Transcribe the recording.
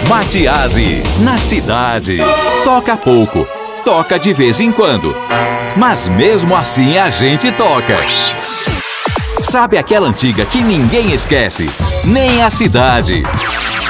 Matiasi, na cidade. Toca pouco, toca de vez em quando. Mas mesmo assim a gente toca. Sabe aquela antiga que ninguém esquece? Nem a cidade.